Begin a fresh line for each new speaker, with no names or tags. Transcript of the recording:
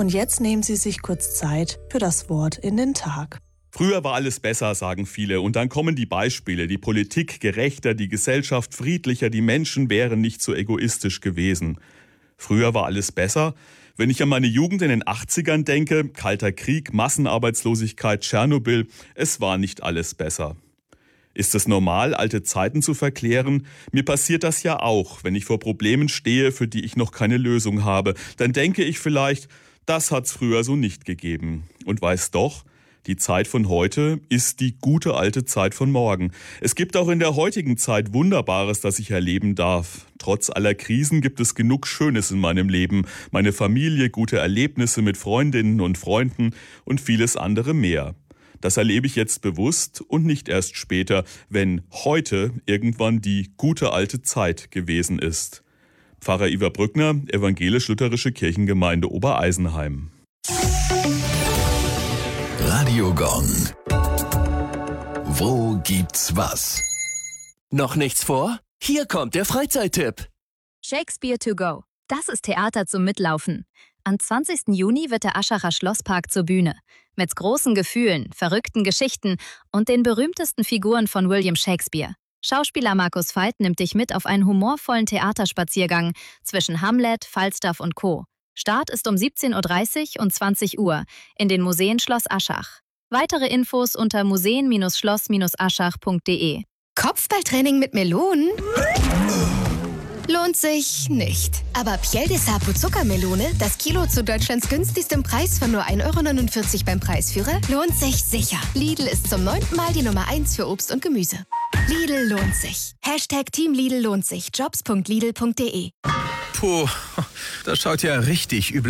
Und jetzt nehmen Sie sich kurz Zeit für das Wort in den Tag.
Früher war alles besser, sagen viele. Und dann kommen die Beispiele. Die Politik gerechter, die Gesellschaft friedlicher, die Menschen wären nicht so egoistisch gewesen. Früher war alles besser. Wenn ich an meine Jugend in den 80ern denke, Kalter Krieg, Massenarbeitslosigkeit, Tschernobyl, es war nicht alles besser. Ist es normal, alte Zeiten zu verklären? Mir passiert das ja auch, wenn ich vor Problemen stehe, für die ich noch keine Lösung habe. Dann denke ich vielleicht, das hat's früher so nicht gegeben. Und weiß doch, die Zeit von heute ist die gute alte Zeit von morgen. Es gibt auch in der heutigen Zeit Wunderbares, das ich erleben darf. Trotz aller Krisen gibt es genug Schönes in meinem Leben. Meine Familie, gute Erlebnisse mit Freundinnen und Freunden und vieles andere mehr. Das erlebe ich jetzt bewusst und nicht erst später, wenn heute irgendwann die gute alte Zeit gewesen ist. Pfarrer Ivar Brückner, Evangelisch-Lutherische Kirchengemeinde Obereisenheim.
Radio Gong. Wo gibt's was?
Noch nichts vor? Hier kommt der Freizeittipp.
Shakespeare to go. Das ist Theater zum Mitlaufen. Am 20. Juni wird der Aschacher Schlosspark zur Bühne. Mit großen Gefühlen, verrückten Geschichten und den berühmtesten Figuren von William Shakespeare. Schauspieler Markus Veit nimmt dich mit auf einen humorvollen Theaterspaziergang zwischen Hamlet, Falstaff und Co. Start ist um 17:30 Uhr und 20 Uhr in den Museen Schloss Aschach. Weitere Infos unter museen-schloss-aschach.de.
Kopfballtraining mit Melonen? Lohnt sich nicht. Aber Piel de Sapo Zuckermelone, das Kilo zu Deutschlands günstigstem Preis von nur 1,49 € beim Preisführer, lohnt sich sicher. Lidl ist zum 9. Mal die Nummer 1 für Obst und Gemüse. Lidl lohnt sich. Team Lidl lohnt sich. Jobs.lidl.de.
Puh, das schaut ja richtig übel